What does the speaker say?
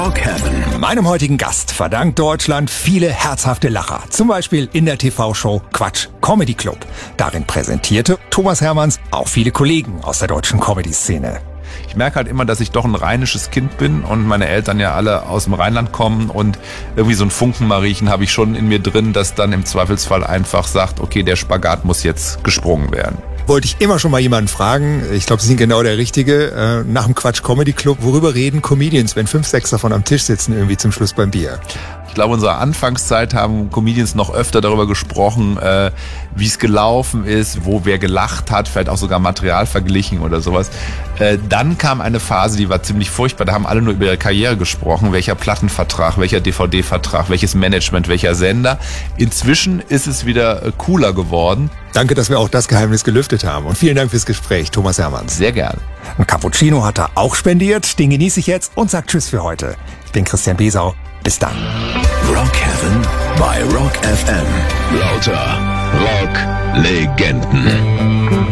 Rock Heaven. Meinem heutigen Gast verdankt Deutschland viele herzhafte Lacher. Zum Beispiel in der TV-Show Quatsch Comedy Club. Darin präsentierte Thomas Hermanns auch viele Kollegen aus der deutschen Comedy-Szene. Ich merke halt immer, dass ich doch ein rheinisches Kind bin und meine Eltern ja alle aus dem Rheinland kommen und irgendwie so ein Funkenmariechen habe ich schon in mir drin, das dann im Zweifelsfall einfach sagt, okay, der Spagat muss jetzt gesprungen werden. Wollte ich immer schon mal jemanden fragen, ich glaube, Sie sind genau der Richtige, nach dem Quatsch Comedy Club, worüber reden Comedians, wenn 5, 6 davon am Tisch sitzen, irgendwie zum Schluss beim Bier? Ich glaube, in unserer Anfangszeit haben Comedians noch öfter darüber gesprochen, wie es gelaufen ist, wo wer gelacht hat, vielleicht auch sogar Material verglichen oder sowas. Dann kam eine Phase, die war ziemlich furchtbar, da haben alle nur über ihre Karriere gesprochen, welcher Plattenvertrag, welcher DVD-Vertrag, welches Management, welcher Sender. Inzwischen ist es wieder cooler geworden. Danke, dass wir auch das Geheimnis gelüftet haben und vielen Dank fürs Gespräch, Thomas Hermanns. Sehr gern. Ein Cappuccino hat er auch spendiert, den genieße ich jetzt und sag Tschüss für heute. Ich bin Christian Besau, bis dann. Rock Heaven bei Rock FM. Lauter Rock-Legenden.